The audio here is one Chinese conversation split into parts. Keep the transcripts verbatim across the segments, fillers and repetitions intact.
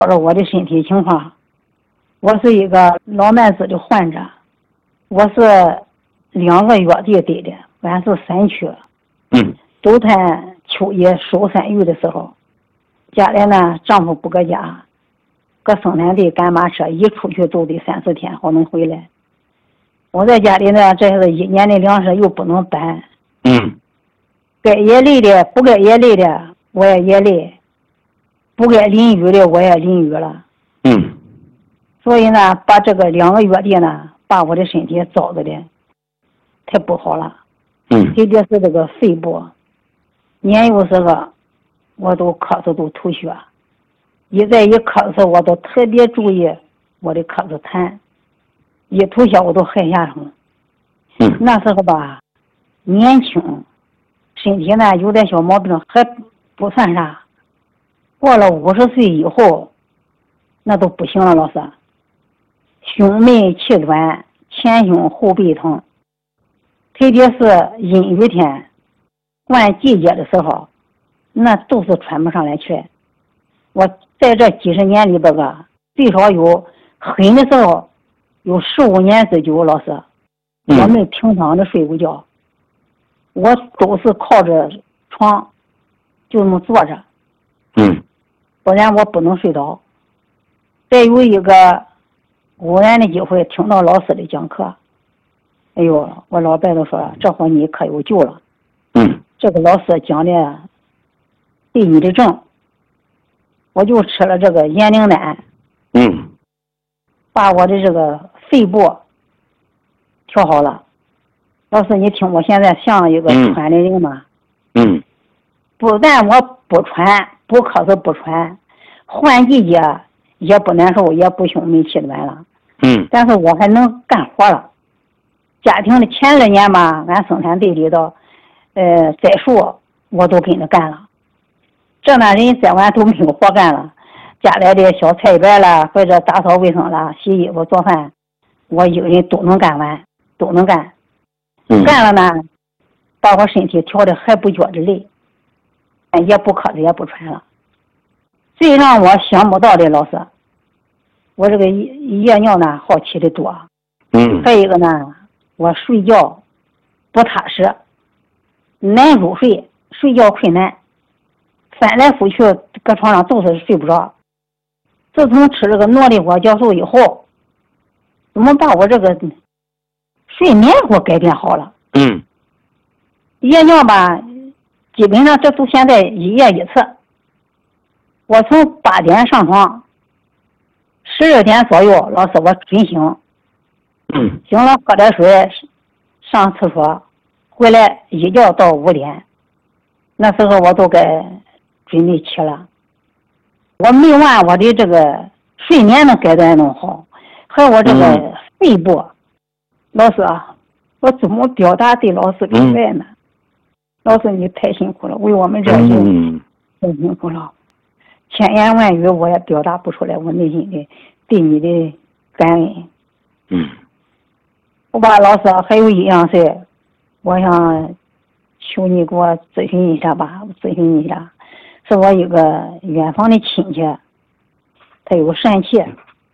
着我的身体情况，我是一个老麦子的患者，我是两个月底得的，俺是三区。 嗯， 都谈秋夜收山芋的时候，家里呢丈夫不搁家，搁生产队赶马车，一出去就得三四天好能回来。我在家里呢，这是一年的粮食又不能搬， 嗯， 该也累的，不该也累的，我也也累，不该淋雨的我也淋雨了。 嗯， 所以呢，把这个两个月的呢，把我的身体糟的的太不好了。 嗯， 特别是这个肺部，年有时候我都咳嗽都吐血，一再一咳嗽我都特别注意我的咳嗽痰，一吐血我都害下生。 嗯， 那时候吧，年轻，身体呢有点小毛病还不算啥，过了五十岁以后，那都不行了，老师。胸闷气短，前胸后背疼，特别是阴雨天换季节的时候，那都是喘不上来气。我在这几十年里边个最少有狠的时候有十五年之久，老师我没平躺着睡过觉，我都是靠着床就这么坐着， 嗯， 不然我不能睡着。再有一个偶然的机会听到老师的讲课，哎呦，我老伯都说了，这回你可有救了。 嗯， 这个老师讲的对你的症，我就吃了这个延灵丹， 嗯， 把我的这个肺部调好了。老师，你听我现在像一个喘的人吗？ 嗯， 不但我不喘，不咳嗽不喘，换季节也不难受，也不胸闷气短了。 嗯， 但是我还能干活了。家庭的前二年吧，俺生产队里头，呃，栽树我都跟着干了。这那人栽完都没有活干了，家里的小菜园了，或者打扫卫生了，洗衣服做饭，我一个人都能干完，都能干。 嗯， 干了呢，把我身体调的还不觉着累，也不咳嗽也不喘了。最让我想不到的，老师，我这个夜尿呢好起的多。 嗯， 还有一个呢，我睡觉不踏实，难入睡，睡觉困难，翻来覆去搁床上都是睡不着。自从吃这个诺丽果酵素以后，怎么把我这个睡眠给我改变好了？ 嗯， 夜尿吧，基本上这都现在一夜一次。我从八点上床，十二点左右，老师我准醒。 嗯， 醒了喝点水，上厕所，回来一觉到五点，那时候我都该准备起了。我没完我的这个睡眠能改变弄好，还有我这个肺部，嗯、老师啊，我怎么表达对老师的爱呢？嗯、老师你太辛苦了，为我们这些人太辛苦了，千言万语我也表达不出来我内心的对你的感恩。 嗯。 我把老师还有一样事，我想求你给我咨询一下吧，咨询一下，是我一个远房的亲戚，他有疝气，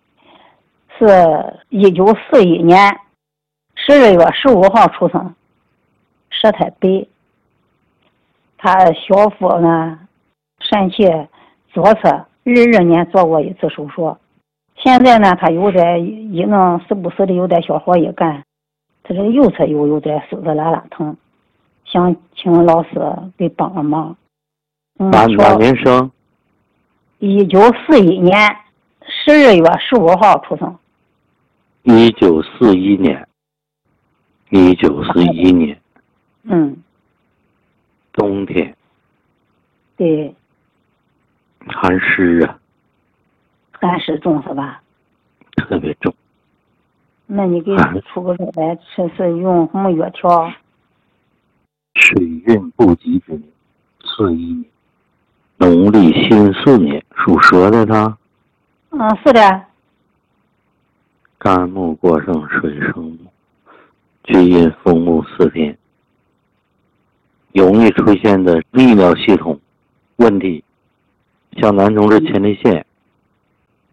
是一九四一年十二月十五号出生，舌苔白，他小腹呢疝气左侧二二年做过一次手术，现在呢他有点一弄时不时的有点小活一干，他这右侧又有点手子拉拉疼，想请老师给帮个忙。 嗯，哪哪年生？ 一九四一年十二月十五号出生。 一九四一年。一九四一年。 嗯。 冬天。 对。 寒湿啊。 寒湿重是吧？ 特别重。 那你给出个药来，这是用什么药调？ 水运不及之年，四一年，农历辛巳年，属蛇的他。 嗯，是的。 肝木过盛，水生木，厥阴风木四天，容易出现的泌尿系统问题，像男同志前列腺、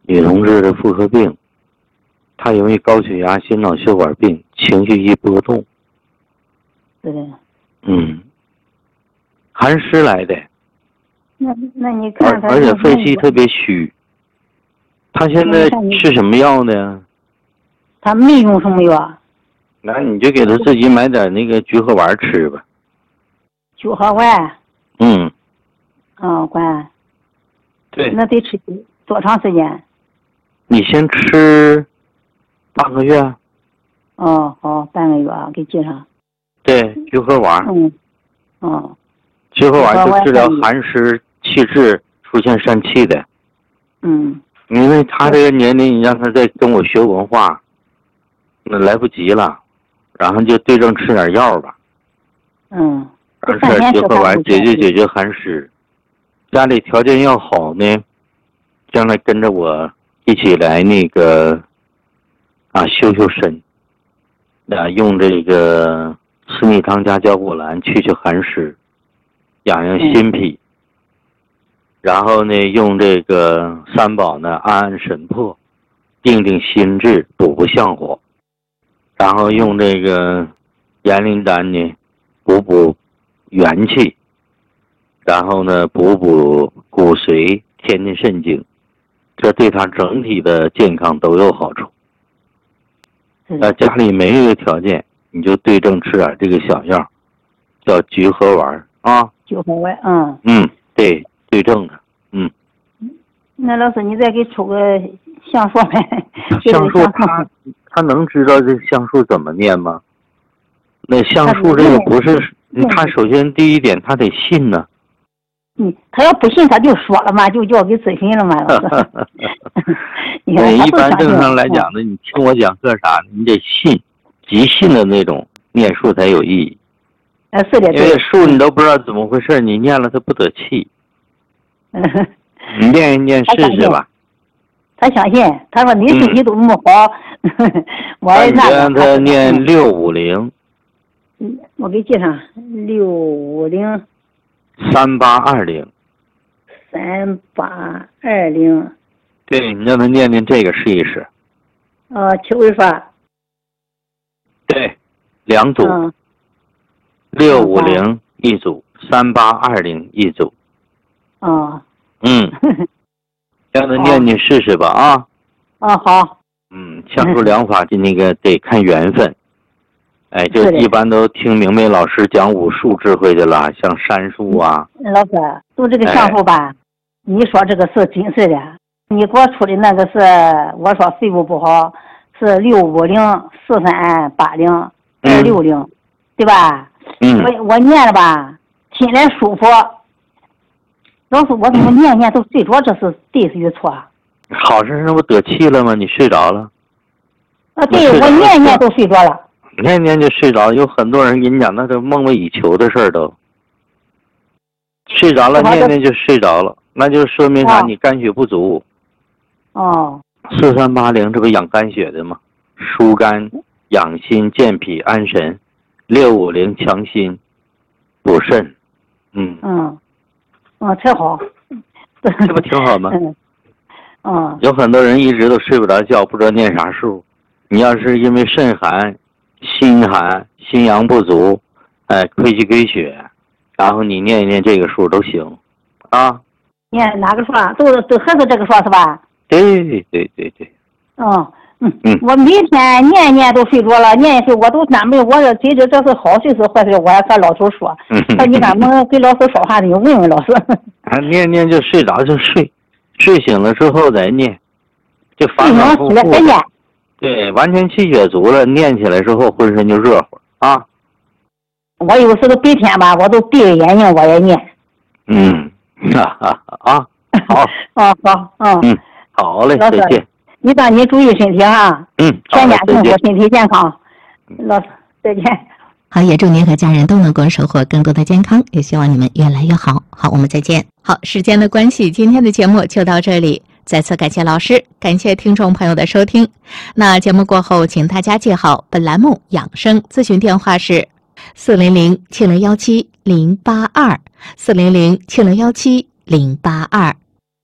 女同志的妇科病，她由于高血压、心脑血管病，情绪易波动。 是的。 嗯，寒湿来的。 那那你看他， 而且肺气特别虚。他现在吃什么药呢？ 他没用什么药。 那你就给他自己买点那个菊核丸吃吧。 菊核丸。 嗯。 嗯，管。 对。 那得吃多长时间？ 你先吃半个月。 哦，好，半个月啊，给记上。 对，菊核丸。 嗯。哦。 菊核丸就治疗寒湿气滞出现疝气的。 嗯。 因为他这个年龄，你让他再跟我学文化，那来不及了，然后就对症吃点药吧。 嗯。 吃点菊核丸解决解决寒湿。家里条件要好呢，将来跟着我一起来那个啊修修身，啊用这个四逆汤加焦果兰去去寒湿，养养心脾。嗯，然后呢，用这个三宝呢，安安神魄，定定心志，补补相火。然后用这个延灵丹呢，补补元气。然后呢，补补骨髓，添添肾精，这对他整体的健康都有好处。那家里没这个条件，你就对症吃点这个小药，叫菊核丸啊。 菊核丸，嗯。 嗯，对，对症的。嗯， 那老师，你再给出个橡树呗？ 橡树他他能知道这橡树怎么念吗？那橡树这个不是，他首先第一点他得信呢。 嗯，他要不信他就说了嘛，就叫给咨询了嘛，老师。你看一般正常来讲呢，你听我讲课啥，你得信，即信的那种念书才有意义。 呃，是的。 因为树你都不知道怎么回事，你念了它不得气。你念一念试试吧。 他相信，他说你身体都那么好，嗯、我也那个。 让他念六五零。 嗯，我给记上六五零。 三八二零。 三八二零。 对，你让他念念这个试一试。 呃，七味法。 对，两组。六五零一组，三八二零一组。 哦。 嗯，让他念念试试吧啊。 啊，好。 嗯，橡树疗法的那个得看缘分。哎，就一般都听明白老师讲武术智慧的了，像杉树啊。 老师，就这个橡树吧，哎、你说这个是真是的。你给我出的那个是，我说肺部不好，是六五零四三八零二六零，对吧？ 嗯。 我我念了吧，心里舒服。老师，我怎么念念都睡着，这是对是与错？ 好事，那不得气了吗？你睡着了？ 啊，对，我念念都睡着了。 念念就睡着，有很多人跟你讲那都梦寐以求的事儿都。睡着了，念念就睡着了，那就说明啥？你肝血不足。 哦。 四三八零，这不养肝血的吗？疏肝、养心、健脾、安神。六五零强心、补肾。嗯。 嗯。嗯，才好。 这不挺好吗？ 嗯。嗯。 有很多人一直都睡不着觉，不知道念啥数。你要是因为肾寒、心寒、心阳不足，哎，亏气亏血，然后你念一念这个数都行，啊。 念哪个数啊？都都还是这个数是吧？ 对对对对。 嗯嗯嗯。 我每天念一念都睡着了，念一睡我都纳闷，我说这这这是好事是坏事，我还和老头说。嗯。说你咱们给老师说话的，你问问老师。 啊，念念就睡着就睡，睡醒了之后再念，就反反复复。 再念。 对，完全气血足了，念起来之后浑身就热乎啊。 我有时候白天吧，我都闭着眼睛我也念。 嗯，哈哈啊，好。 哦好，嗯。 嗯，好嘞，再见。 你当你注意身体哈。 嗯， 全家幸福，身体健康。老师，再见。 好，也祝您和家人都能够收获更多的健康，也希望你们越来越好。好，我们再见。好，时间的关系，今天的节目就到这里。再次感谢老师，感谢听众朋友的收听。那节目过后，请大家记好本栏目养生咨询电话是四零零七零幺七零八二四零零七零幺七零八二。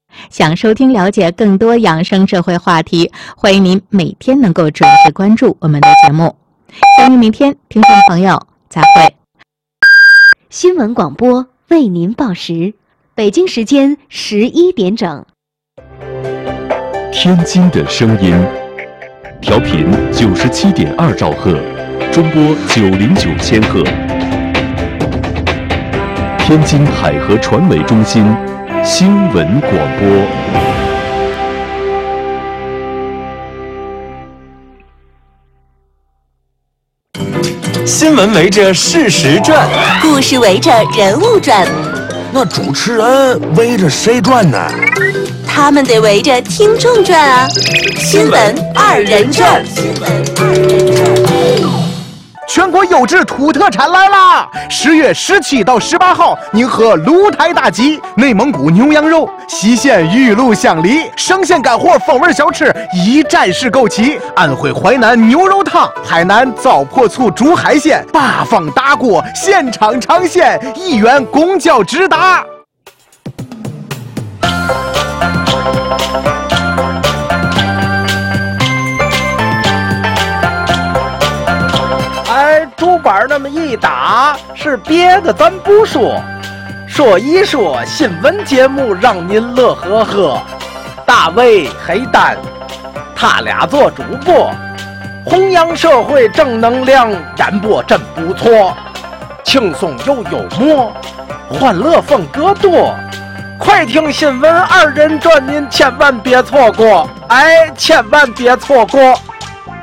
想收听了解更多养生社会话题，欢迎您每天能够准时关注我们的节目。相约明天，听众朋友再会。 新闻广播为您报时，北京时间十一点整。 天津的声音，调频九十七点二兆赫，中波九零九千赫。天津海河传媒中心新闻广播。 新闻围着事实转， 故事围着人物转， 那主持人围着谁转呢？ 他们得围着听众转啊！新闻二人转，新闻二人转。 全国优质土特产来啦！十月十七到十八号，宁河鹿台大集、内蒙古牛羊肉、西县玉露香梨、生鲜干货风味小吃一站式购齐，安徽淮南牛肉汤、海南糟粕醋煮海鲜，八方大锅现场尝鲜，一元公交直达。 竹板那么一打，是别的咱不说，说一说新闻节目让您乐呵呵。大卫黑蛋，他俩做主播，弘扬社会正能量，演播真不错，轻松又幽默，欢乐风格多。快听新闻二人转，您千万别错过，哎，千万别错过。